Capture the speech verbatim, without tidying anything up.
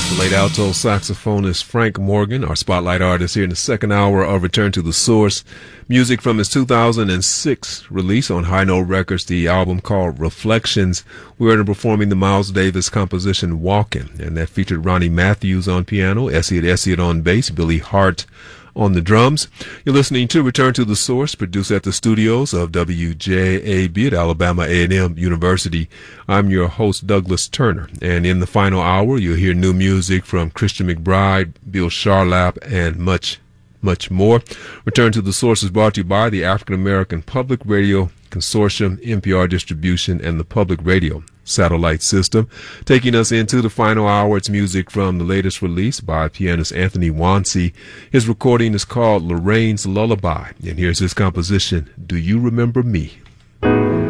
The late alto saxophonist Frank Morgan, our spotlight artist here in the second hour of Return to the Source. Music from his two thousand six release on High Note Records, the album called Reflections. We heard him performing the Miles Davis composition Walkin', and that featured Ronnie Matthews on piano, Esliot Esliot on bass, Billy Hart on the drums. You're listening to Return to the Source, produced at the studios of W J A B at Alabama A and M University. I'm your host, Douglas Turner, and in the final hour, you'll hear new music from Christian McBride, Bill Charlap, and much, much more. Return to the Source is brought to you by the African American Public Radio Consortium, N P R Distribution, and the Public Radio Satellite System. Taking us into the final hour, it's music from the latest release by pianist Anthony Wonsey. His recording is called Lorraine's Lullaby, and here's his composition, Do You Remember Me?